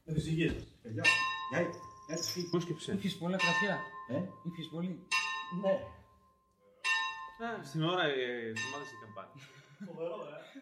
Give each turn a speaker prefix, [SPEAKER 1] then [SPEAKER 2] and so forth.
[SPEAKER 1] Φυσικής. Παιδιά,
[SPEAKER 2] Πώς σκέψε.
[SPEAKER 3] Ήπιες πολλά κρασιά. Ήπιες πολύ.
[SPEAKER 1] Ναι.
[SPEAKER 2] Στην ώρα οι ομάδες είχαν πάρει.
[SPEAKER 1] Φοβερό,